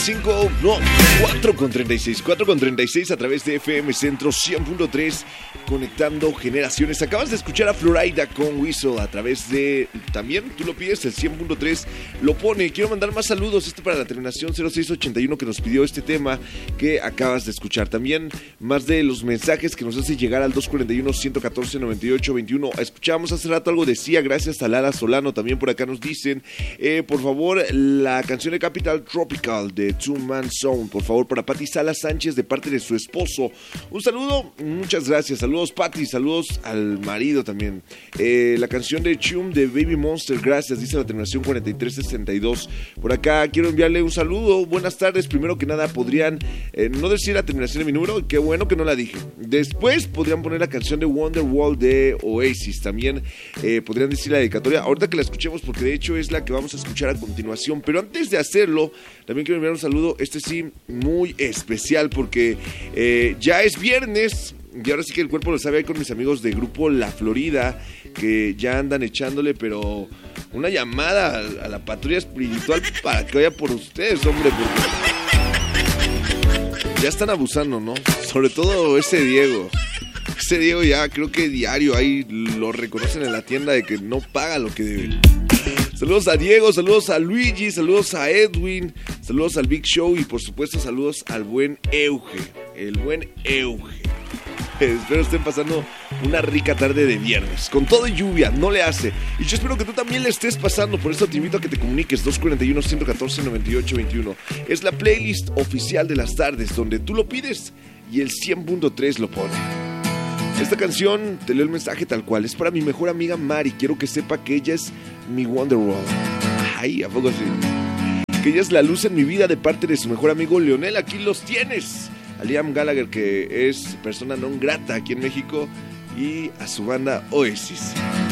4:36 a través de FM Centro 100.3, conectando generaciones. Acabas de escuchar a Florida con Whistle a través de, también tú lo pides, el 100.3 lo pone. Quiero mandar más saludos, para la terminación 0681 que nos pidió este tema que acabas de escuchar. También más de los mensajes que nos hace llegar al 241-114-9821. Escuchamos hace rato algo de Sia, gracias a Lara Solano. También por acá nos dicen, por favor, la canción de Capital Tropical de Two Man Zone, por favor, para Pati Sala Sánchez de parte de su esposo. Un saludo, muchas gracias. Saludos, Pati, saludos al marido también. La canción de Chum de Baby Monster, gracias, dice la terminación 4362. Por acá quiero enviarle un saludo. Buenas tardes. Primero que nada, podrían no decir la terminación de mi número, qué bueno que no la dije. Después podrían poner la canción de Wonderwall de Oasis. También podrían decir la dedicatoria ahorita que la escuchemos, porque de hecho es la que vamos a escuchar a continuación. Pero antes de hacerlo, también quiero enviar un saludo, sí, muy especial, porque ya es viernes y ahora sí que el cuerpo lo sabe, ahí con mis amigos de grupo La Florida, que ya andan echándole, pero una llamada a la patrulla espiritual para que vaya por ustedes, hombre, porque ya están abusando, ¿no? Sobre todo ese Diego ya creo que diario ahí lo reconocen en la tienda de que no paga lo que debe. Saludos a Diego, saludos a Luigi, saludos a Edwin, saludos al Big Show y por supuesto saludos al buen Euge, el buen Euge. Espero estén pasando una rica tarde de viernes, con todo y lluvia, no le hace. Y yo espero que tú también le estés pasando, por eso te invito a que te comuniques, 241-114-9821. Es la playlist oficial de las tardes, donde tú lo pides y el 100.3 lo pone. Esta canción, te leo el mensaje tal cual, es para mi mejor amiga Mari. Quiero que sepa que ella es mi Wonderwall. Ay, ¿a poco sí? Que ella es la luz en mi vida de parte de su mejor amigo Leonel. Aquí los tienes. A Liam Gallagher, que es persona non grata aquí en México, y a su banda Oasis.